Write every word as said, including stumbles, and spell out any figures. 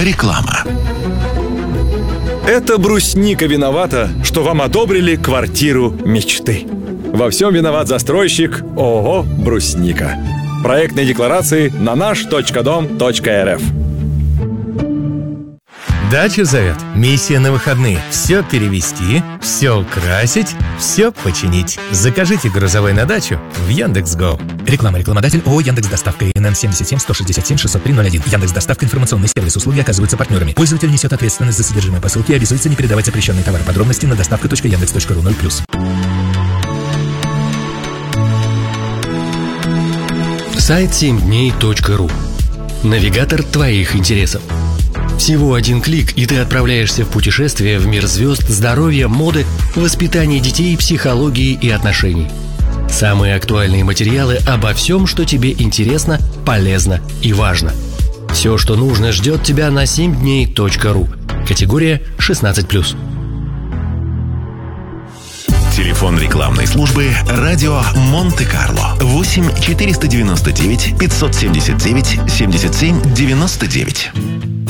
Реклама. Это брусника виновата, что вам одобрили квартиру мечты. Во всем виноват застройщик ООО «Брусника». Проектные декларации на наш точка дом точка эр эф. Дача зовет. Миссия на выходные. Все перевести, все украсить, все починить. Закажите грузовой на дачу в Яндекс.Го. Реклама. Рекламодатель ООО «Яндекс.Доставка». эн эн семь семь сто шестьдесят семь шестьсот три ноль один. Яндекс.Доставка. Информационный сервис. Услуги оказываются партнерами. Пользователь несет ответственность за содержимое посылки и обязуется не передавать запрещенные товары. Подробности на доставка точка яндекс точка ру ноль плюс. Сайт семь дней точка ру. Навигатор твоих интересов. Всего один клик, и ты отправляешься в путешествие в мир звезд, здоровья, моды, воспитания детей, психологии и отношений. Самые актуальные материалы обо всем, что тебе интересно, полезно и важно. Все, что нужно, ждет тебя на семь дней точка ру. Категория шестнадцать плюс. Телефон рекламной службы «Радио Монте-Карло» восемь четыреста девяносто девять пятьсот семьдесят девять семьдесят семь девяносто девять.